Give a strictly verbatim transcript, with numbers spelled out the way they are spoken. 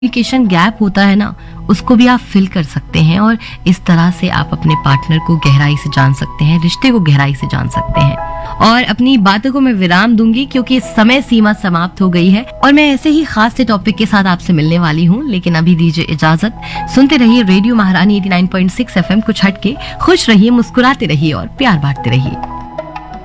Communication gap होता है ना, उसको भी आप फिल कर सकते हैं और इस तरह से आप अपने पार्टनर को गहराई से जान सकते हैं, रिश्ते को गहराई से जान सकते हैं। और अपनी बातों को मैं विराम दूंगी क्योंकि समय सीमा समाप्त हो गई है और मैं ऐसे ही खास से टॉपिक के साथ आपसे मिलने वाली हूँ, लेकिन अभी दीजिए इजाजत। सुनते रहिए रेडियो महारानी eighty nine point six FM, कुछ हटके खुश रहिए, मुस्कुराते रहिए और प्यार बांटते रहिए।